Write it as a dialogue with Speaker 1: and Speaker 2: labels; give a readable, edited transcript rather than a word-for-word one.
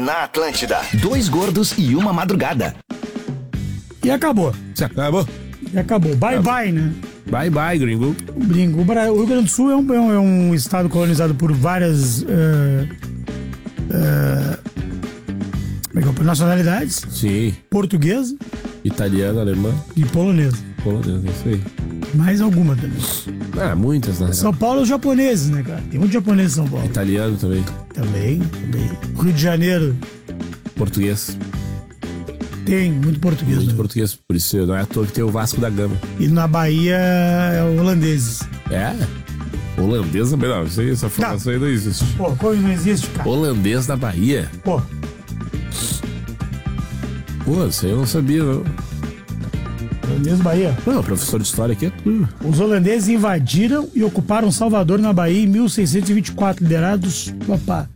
Speaker 1: na Atlântida.
Speaker 2: Dois gordos e uma madrugada.
Speaker 3: E acabou.
Speaker 4: Se acabou?
Speaker 3: E acabou. Bye, bye, né?
Speaker 4: Bye, bye, gringo.
Speaker 3: Gringo. O Rio Grande do Sul é um estado colonizado por várias nacionalidades.
Speaker 4: Sim.
Speaker 3: Portuguesa
Speaker 4: Italiano, alemão.
Speaker 3: e polonesa.
Speaker 4: Polonês, é isso aí.
Speaker 3: Mais alguma também.
Speaker 4: Ah, muitas, né?
Speaker 3: São Paulo é os japoneses, né, cara? Tem muito japonês em São Paulo.
Speaker 4: Italiano também.
Speaker 3: Também. Rio de Janeiro
Speaker 4: Português.
Speaker 3: tem muito português.
Speaker 4: Muito
Speaker 3: né?
Speaker 4: português. Por isso não é à toa que tem o Vasco da Gama.
Speaker 3: E na Bahia é holandeses.
Speaker 4: É? Holandês também não. Isso aí, essa formação aí não existe.
Speaker 3: Pô, como não existe, cara?
Speaker 4: Holandês da Bahia?
Speaker 3: Pô,
Speaker 4: Pô, isso aí eu não sabia, não.
Speaker 3: holandês Bahia.
Speaker 4: Não, professor de história aqui é tudo.
Speaker 3: Os holandeses invadiram e ocuparam Salvador, na Bahia, em 1624, liderados